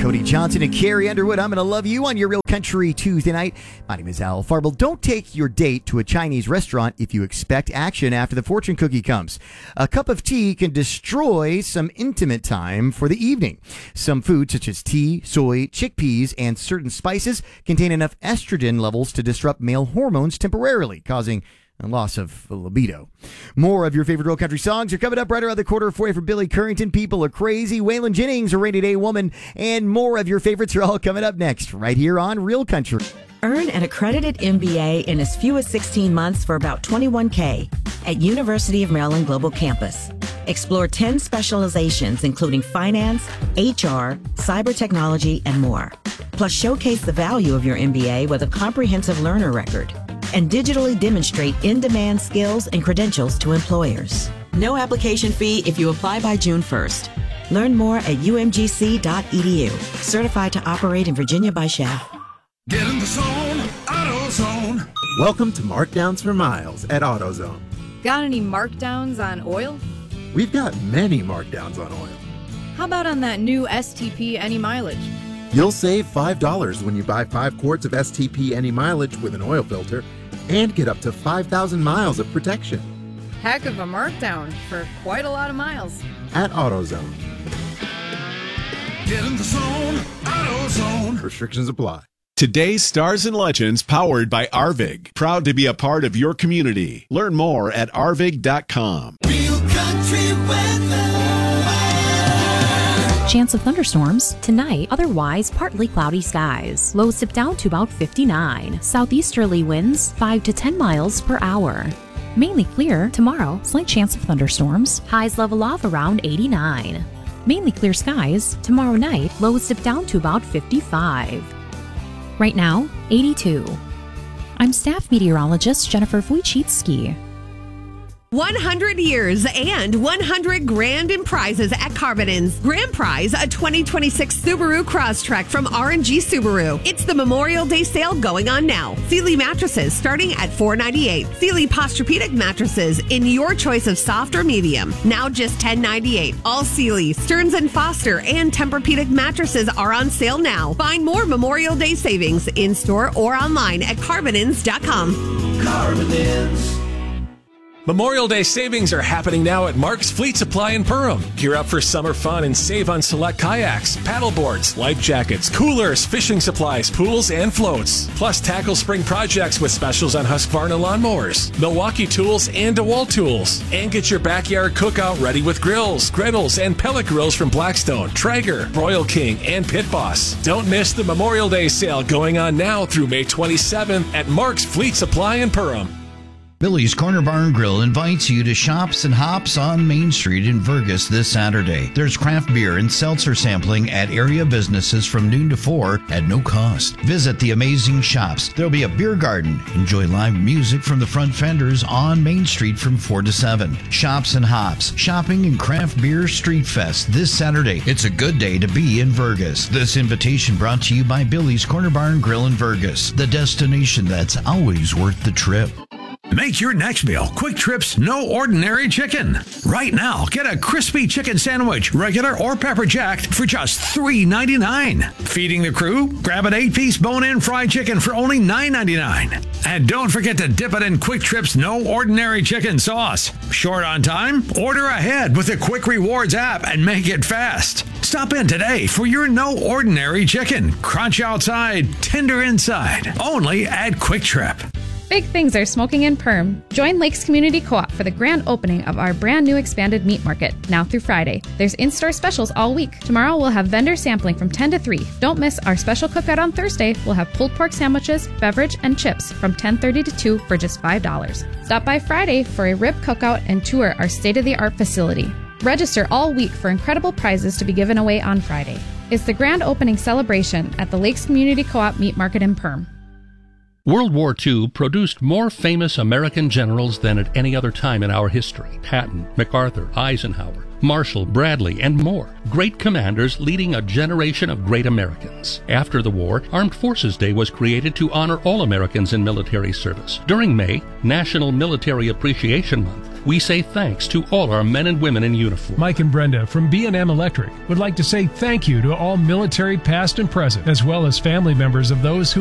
Cody Johnson and Carrie Underwood. I'm going to love you on your Real Country Tuesday night. My name is Al Farble. Don't take your date to a Chinese restaurant if you expect action after the fortune cookie comes. A cup of tea can destroy some intimate time for the evening. Some foods such as tea, soy, chickpeas, and certain spices contain enough estrogen levels to disrupt male hormones temporarily, causing a loss of libido. More of your favorite Real Country songs are coming up right around the corner for you from Billy Currington. People Are Crazy, Waylon Jennings, A Rainy Day Woman, and more of your favorites are all coming up next right here on Real Country. Earn an accredited MBA in as few as 16 months for about $21K at University of Maryland Global Campus. Explore 10 specializations including finance, HR, cyber technology, and more. Plus showcase the value of your MBA with a comprehensive learner record and digitally demonstrate in-demand skills and credentials to employers. No application fee if you apply by June 1st. Learn more at umgc.edu. Certified to operate in Virginia by Shaft. Get in the zone, AutoZone. Welcome to Markdowns for Miles at AutoZone. Got any markdowns on oil? We've got many markdowns on oil. How about on that new STP Any Mileage? You'll save $5 when you buy 5 quarts of STP Any Mileage with an oil filter and get up to 5,000 miles of protection. Heck of a markdown for quite a lot of miles. At AutoZone. Get in the zone, AutoZone. Restrictions apply. Today's Stars and Legends powered by Arvig. Proud to be a part of your community. Learn more at arvig.com. Real Country weather. Chance of thunderstorms tonight, otherwise partly cloudy skies. Lows dip down to about 59. Southeasterly winds 5 to 10 miles per hour. Mainly clear tomorrow, slight chance of thunderstorms. Highs level off around 89. Mainly clear skies tomorrow night, lows dip down to about 55. Right now, 82. I'm staff meteorologist Jennifer Wojcicki. 100 years and 100 grand in prizes at Carbonins. Grand prize, a 2026 Subaru Crosstrek from R&G Subaru. It's the Memorial Day sale going on now. Sealy mattresses starting at $498. Sealy Posturepedic mattresses in your choice of soft or medium. Now just $1098. All Sealy, Stearns & Foster, and Tempur-Pedic mattresses are on sale now. Find more Memorial Day savings in-store or online at Carbonins.com. Carbonins. Memorial Day savings are happening now at Mark's Fleet Supply in Perham. Gear up for summer fun and save on select kayaks, paddle boards, life jackets, coolers, fishing supplies, pools, and floats. Plus tackle spring projects with specials on Husqvarna lawnmowers, Milwaukee tools, and DeWalt tools. And get your backyard cookout ready with grills, griddles, and pellet grills from Blackstone, Traeger, Royal King, and Pit Boss. Don't miss the Memorial Day sale going on now through May 27th at Mark's Fleet Supply in Perham. Billy's Corner Bar and Grill invites you to Shops and Hops on Main Street in Vergas this Saturday. There's craft beer and seltzer sampling at area businesses from noon to 4 at no cost. Visit the amazing shops. There'll be a beer garden. Enjoy live music from the front vendors on Main Street from 4 to 7. Shops and Hops, shopping and craft beer street fest this Saturday. It's a good day to be in Vergas. This invitation brought to you by Billy's Corner Bar and Grill in Vergas, the destination that's always worth the trip. Make your next meal Quick Trip's No Ordinary Chicken. Right now, get a crispy chicken sandwich, regular or pepper jacked, for just $3.99. Feeding the crew? Grab an 8-piece bone-in fried chicken for only $9.99. And don't forget to dip it in Quick Trip's No Ordinary Chicken sauce. Short on time? Order ahead with the Quick Rewards app and make it fast. Stop in today for your No Ordinary Chicken. Crunch outside, tender inside. Only at Quick Trip. Big things are smoking in Perm. Join Lakes Community Co-op for the grand opening of our brand new expanded meat market, now through Friday. There's in-store specials all week. Tomorrow we'll have vendor sampling from 10 to 3. Don't miss our special cookout on Thursday. We'll have pulled pork sandwiches, beverage, and chips from 10:30 to 2 for just $5. Stop by Friday for a rib cookout and tour our state-of-the-art facility. Register all week for incredible prizes to be given away on Friday. It's the grand opening celebration at the Lakes Community Co-op Meat Market in Perm. World War II produced more famous American generals than at any other time in our history. Patton, MacArthur, Eisenhower, Marshall, Bradley, and more. Great commanders leading a generation of great Americans. After the war, Armed Forces Day was created to honor all Americans in military service. During May, National Military Appreciation Month, we say thanks to all our men and women in uniform. Mike and Brenda from B&M Electric would like to say thank you to all military past and present, as well as family members of those who